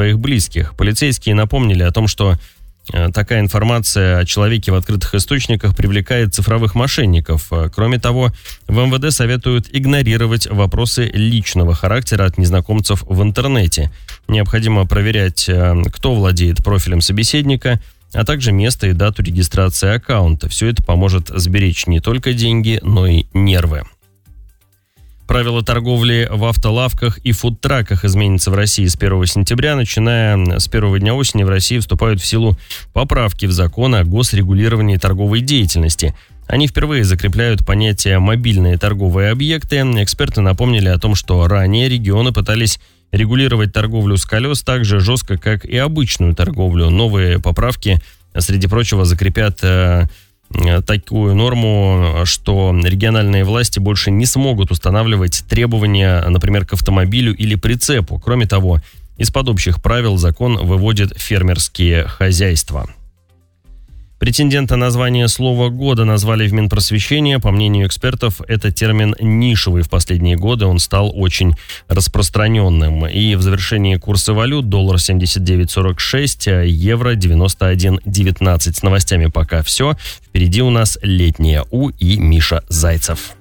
своих близких. Полицейские напомнили о том, что такая информация о человеке в открытых источниках привлекает цифровых мошенников. Кроме того, в МВД советуют игнорировать вопросы личного характера от незнакомцев в интернете. Необходимо проверять, кто владеет профилем собеседника, а также место и дату регистрации аккаунта. Все это поможет сберечь не только деньги, но и нервы. Правила торговли в автолавках и фудтраках изменятся в России с 1 сентября. Начиная с первого дня осени в России вступают в силу поправки в закон о госрегулировании торговой деятельности. Они впервые закрепляют понятие «мобильные торговые объекты». Эксперты напомнили о том, что ранее регионы пытались регулировать торговлю с колес так же жестко, как и обычную торговлю. Новые поправки, среди прочего, закрепят такую норму, что региональные власти больше не смогут устанавливать требования, например, к автомобилю или прицепу. Кроме того, из-под общих правил закон выводит фермерские хозяйства. Претендента на звание «Слово года» назвали в Минпросвещения. По мнению экспертов, это термин нишевый в последние годы. Он стал очень распространенным. И в завершении курса валют: доллар 79.46, евро 91.19. С новостями пока все. Впереди у нас летняя У и Миша Зайцев.